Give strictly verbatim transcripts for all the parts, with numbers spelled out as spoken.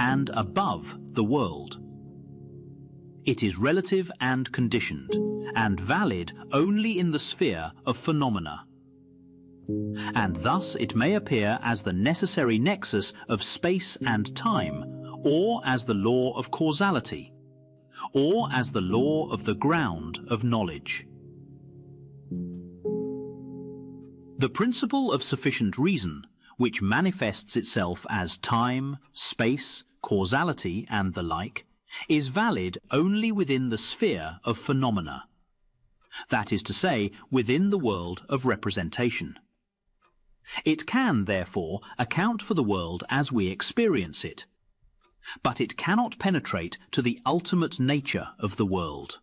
and above the world. It is relative and conditioned, and valid only in the sphere of phenomena. And thus it may appear as the necessary nexus of space and time, or as the law of causality, or as the law of the ground of knowledge. The principle of sufficient reason, which manifests itself as time, space, causality, and the like, is valid only within the sphere of phenomena. That is to say, within the world of representation. It can, therefore, account for the world as we experience it, but it cannot penetrate to the ultimate nature of the world.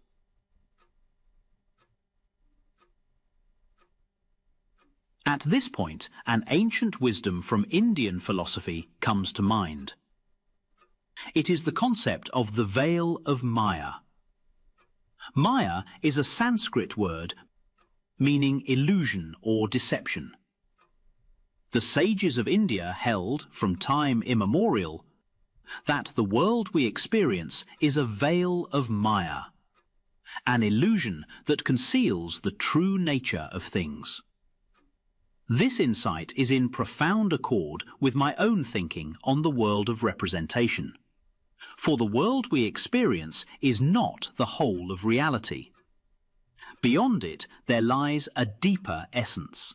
At this point, an ancient wisdom from Indian philosophy comes to mind. It is the concept of the veil of Maya. Maya is a Sanskrit word meaning illusion or deception. The sages of India held, from time immemorial, that the world we experience is a veil of Maya, an illusion that conceals the true nature of things. This insight is in profound accord with my own thinking on the world of representation. For the world we experience is not the whole of reality. Beyond it, there lies a deeper essence.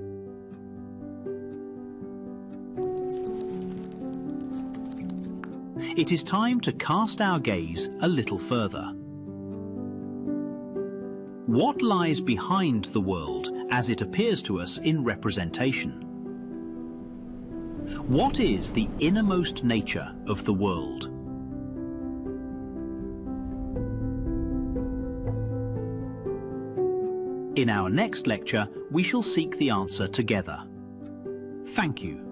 It is time to cast our gaze a little further. What lies behind the world as it appears to us in representation? What is the innermost nature of the world? In our next lecture, we shall seek the answer together. Thank you.